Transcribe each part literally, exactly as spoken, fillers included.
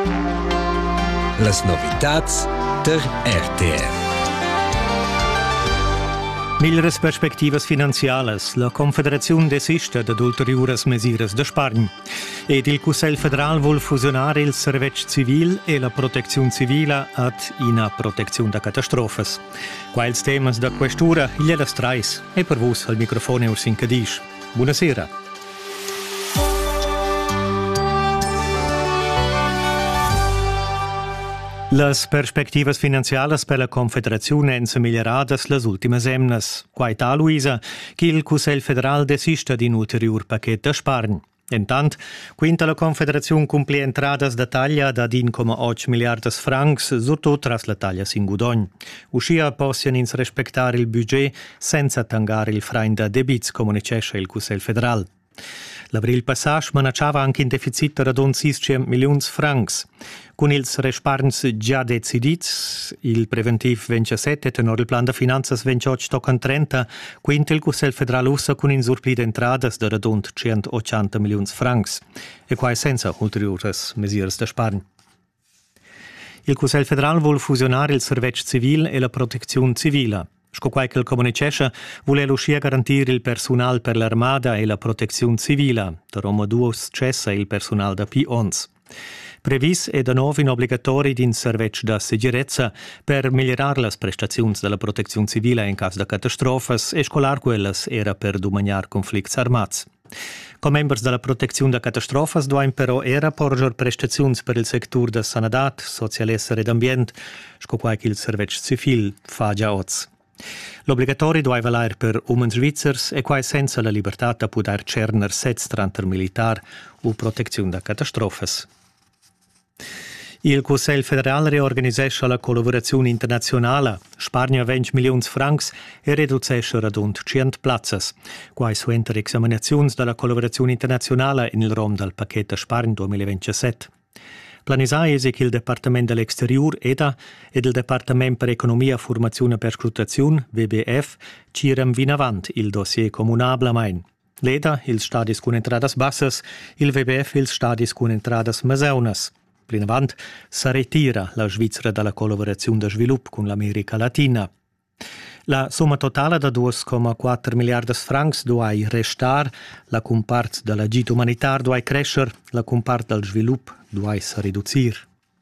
Las novitats der R T R. Migliores perspectivas finanzialas. La Confederazione desista da ulteriores mesures de Spargn. Ed il Cussel federal vuol fusionare il Servizio Civil e la Protezione Civile ad ina protezione da catastrofes. Quails temas da questura, gliela strais. E per vos al microfono Ursin Cadisch. Buonasera. Las perspectivas finanzialas per la Confederazione en miglioradas las ultimas emnas. Quai ta, Luisa, che il Cussel federal desista di un ulterior paquet de Spargn. Intant, quinta la Confederazione cumpli entradas da taglia da uno virgola otto miliardas francs, surtout tras la taglia singudogn. Uscia possian ins respectare il budget senza tangare il frein da debits, come necesce il Cussel federal. L'avril passage manacciava anche in deficit da radon seiscento milions francs. Con ils resparns già decidits, il preventiv ventisette tenor il plan de finanzas ventotto tocan trenta, quinta il Cussel federal ussa con in surpli d'entradas da radon centottanta milions francs, e quai senza ulteriores mesures de sparn. Il Cussel federal vuol fusionare il Servizio Civil e la Protezione Civile. Sco quai che il comunicesce vuole l'uscia garantire il personal per l'armada e la protezione civile, da Roma due cessa il personal da P onze. Previs è da nuovo in obbligatori din servizio da sicurezza per migliorare le prestazioni della protezione civile in caso di catastrofes e scolar quelles era per domaniar conflitti armati. Come members della protezione da catastrofes doin però era porger prestazioni per il sector da sanadat, socialessere ed ambient, sco quai che il servizio civil fa già oz. L'obbligatori doveva valer per umans svizzers e quai senza la libertà da poter cerner sez tranter militar o protezione da catastrofes. Il Cussel federal reorganisesce la collaborazione internazionale, spargna venti milioni francs e riducesce radont cento plazzas. Quai suenter examinazioni della collaborazione internazionale in il rom del pacchetto Spargn duemilaventisette. Planisai è che il Departamento dell'Exterior E D A ed il Departamento per Economia, Formazione e Perscrutazione, V B F, cirem vin avant il dossier comunabla main. L'E D A, il stadis con entradas bassas, il V B F, il stadis con entradas maseunas. Plin avant, sa retira la Svizzera dalla collaborazione de sviluppo con l'America Latina. La somma totale da due virgola quattro miliardi francs doai restar, la compart della gita umanitar doai crescer, la compart del sviluppo doai sa riducir.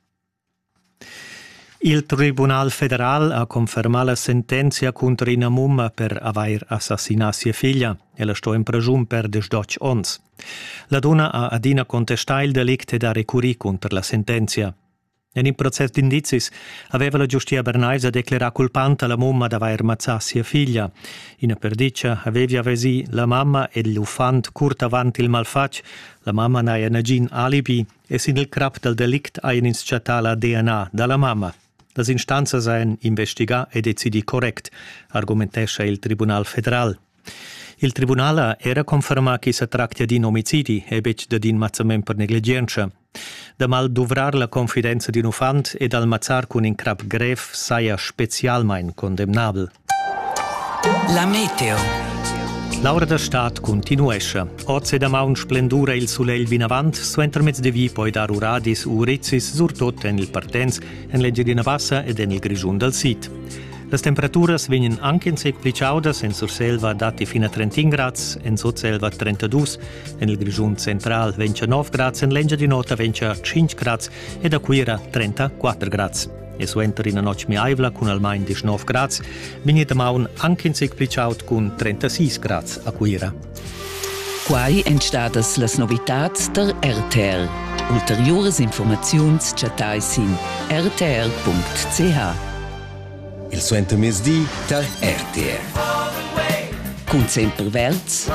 Il Tribunal federal ha confermato la sentenza contro una mumma per aver assassinato sua figlia e la sto in pregiun per dodici anni. La donna ha adina contestato il delicto da recurri contro la sentenza. In un processo di indicis aveva la giustia bernaisa declarato colpante la mamma di aver ammazzato sua figlia. In perdiccia aveva avesi la mamma e l'uffant curta avanti il malfac, la mamma non ha negin alibi e sin il crap del delict ha insciattato la D N A dalla mamma. Le istanze hanno investigato e deciso correct, argumentesce il Tribunal federal. Il Tribunale era confermato che si tratta di un omicidi e bec di un ammazzamento per negligenza. Da mal dovrar la confidenza di un ufant e dal mazzar con un crap gref saia specialmein condemnabel. La meteo. L'ora da stat continuesce. Oggi da maun splendura il soleil vin avant, suenter mezz de vi poi dar uradis urizis surtot en il partenz, en leggerina bassa ed en il grigiun del sit. Le temperaturas vengono anche in sec plicaudas, en surselva dati fino a trentin grads, en sotselva trentadue, en il grigiun central ventinove grads, en lengia di nota venticinque grads ed a Quira trentaquattro grads. E suenter in a noc mi aivla con almain diciannove grads, vigni da maun anche in sec plicaut con trentasei grads a Quira. Quai entstadas las novitats der R T R. Ulteriores informaziuns chatais in r t r punct c h. Il suenter mesdi der R T R. Cun sempre verts,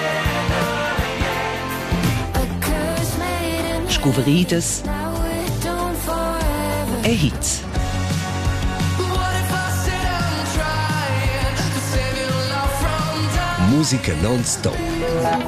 scuverides e hits. Musica non-stop.